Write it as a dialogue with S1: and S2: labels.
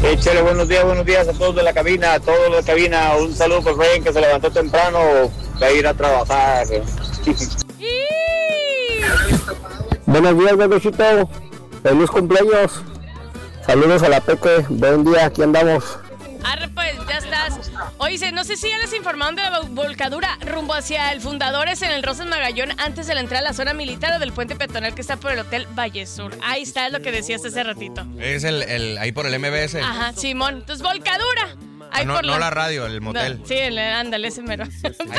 S1: Échale buenos días a todos de la cabina, a todos de la cabina. Un saludo para Fren que se levantó temprano para ir a trabajar.
S2: Buenos días, bebecito. Feliz cumpleaños. Saludos a la Peque. Buen día, aquí andamos.
S3: Arre, pues, ya estás. Oye, no sé si ya les informaron de la volcadura rumbo hacia el Fundadores en el Rosas Magallón antes de la entrada a la zona militar o del puente peatonal que está por el Hotel Valle Sur. Ahí está, es lo que decías hace ratito.
S4: Es ahí por el MBS.
S3: Ajá, Simón. Entonces, volcadura. Ahí
S4: no,
S3: por
S4: no la radio, el motel.
S3: No, sí, ándale, ese mero.